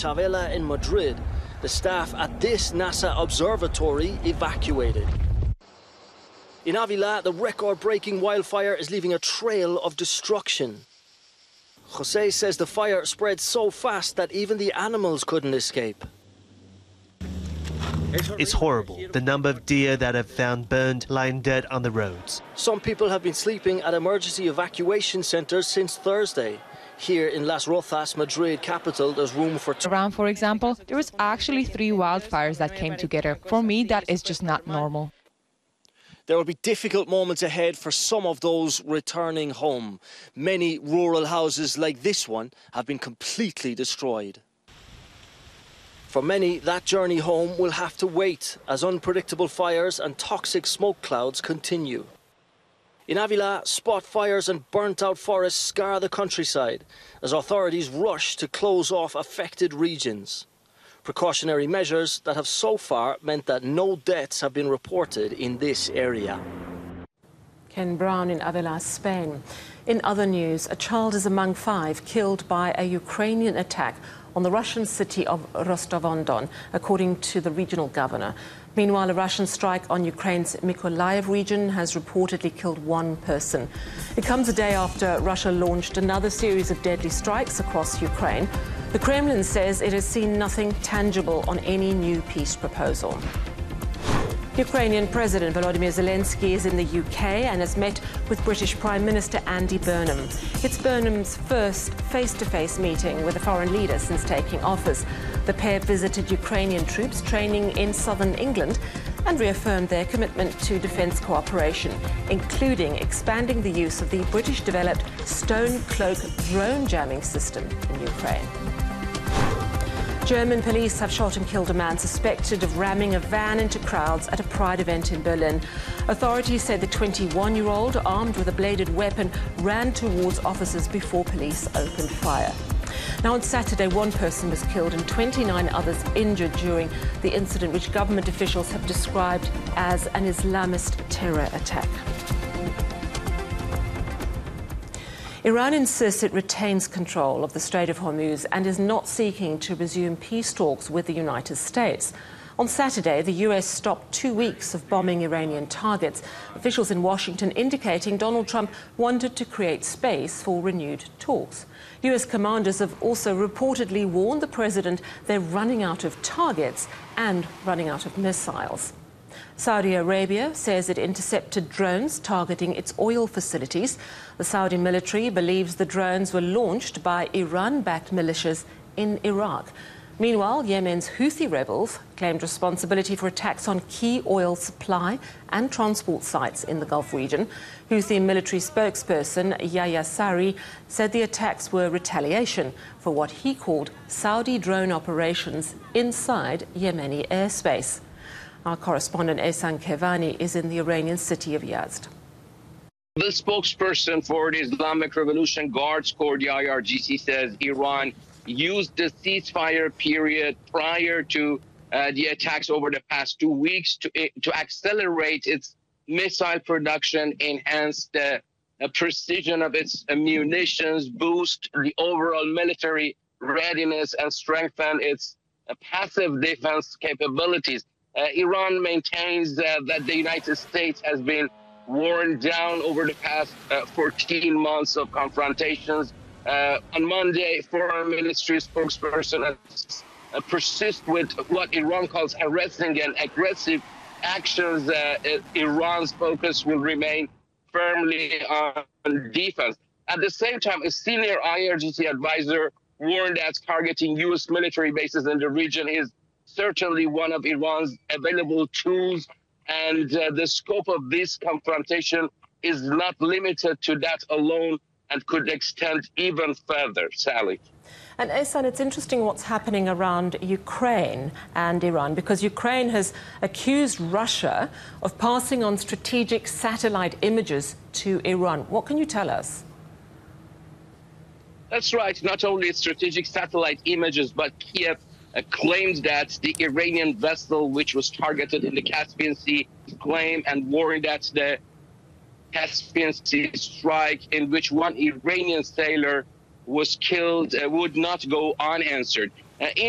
Chavela in Madrid, the staff at this NASA observatory evacuated. In Avila, the record-breaking wildfire is leaving a trail of destruction. Jose says the fire spread so fast that even the animals couldn't escape. It's horrible, the number of deer that have found burned lying dead on the roads. Some people have been sleeping at emergency evacuation centres since Thursday. Here in Las Rozas, Madrid capital, there's room for... Around, for example, there was actually 3 wildfires that came together. For me, that is just not normal. There will be difficult moments ahead for some of those returning home. Many rural houses like this one have been completely destroyed. For many, that journey home will have to wait as unpredictable fires and toxic smoke clouds continue. In Avila, spot fires and burnt-out forests scar the countryside as authorities rush to close off affected regions. Precautionary measures that have so far meant that no deaths have been reported in this area. Ken Brown in Avila, Spain. In other news, a child is among 5 killed by a Ukrainian attack on the Russian city of Rostov-on-Don, according to the regional governor. Meanwhile, a Russian strike on Ukraine's Mykolaiv region has reportedly killed 1 person. It comes a day after Russia launched another series of deadly strikes across Ukraine. The Kremlin says it has seen nothing tangible on any new peace proposal. Ukrainian President Volodymyr Zelensky is in the UK and has met with British Prime Minister Andy Burnham. It's Burnham's first face-to-face meeting with a foreign leader since taking office. The pair visited Ukrainian troops training in southern England and reaffirmed their commitment to defence cooperation, including expanding the use of the British-developed Stone Cloak drone jamming system in Ukraine. German police have shot and killed a man suspected of ramming a van into crowds at a Pride event in Berlin. Authorities said the 21-year-old, armed with a bladed weapon, ran towards officers before police opened fire. Now, on Saturday, 1 person was killed and 29 others injured during the incident, which government officials have described as an Islamist terror attack. Iran insists it retains control of the Strait of Hormuz and is not seeking to resume peace talks with the United States. On Saturday, the US stopped 2 weeks of bombing Iranian targets, officials in Washington indicating Donald Trump wanted to create space for renewed talks. US commanders have also reportedly warned the president they're running out of targets and running out of missiles. Saudi Arabia says it intercepted drones targeting its oil facilities. The Saudi military believes the drones were launched by Iran-backed militias in Iraq. Meanwhile, Yemen's Houthi rebels claimed responsibility for attacks on key oil supply and transport sites in the Gulf region. Houthi military spokesperson Yahya Sari said the attacks were retaliation for what he called Saudi drone operations inside Yemeni airspace. Our correspondent Ehsan Kevani is in the Iranian city of Yazd. The spokesperson for the Islamic Revolution Guards Corps, the IRGC, says Iran used the ceasefire period prior to the attacks over the past 2 weeks to accelerate its missile production, enhance the precision of its munitions, boost the overall military readiness, and strengthen its passive defense capabilities. Iran maintains that the United States has been worn down over the past 14 months of confrontations. On Monday, Foreign Ministry spokesperson persist with what Iran calls harassing and aggressive actions. Iran's focus will remain firmly on defense. At the same time, a senior IRGC advisor warned that targeting U.S. military bases in the region is certainly one of Iran's available tools, and the scope of this confrontation is not limited to that alone and could extend even further. Sally. And Ehsan, it's interesting what's happening around Ukraine and Iran, because Ukraine has accused Russia of passing on strategic satellite images to Iran. What can you tell us? That's right. Not only strategic satellite images, but Kiev claimed that the Iranian vessel, which was targeted in the Caspian Sea, claimed and warned that the Caspian Sea strike in which 1 Iranian sailor was killed would not go unanswered.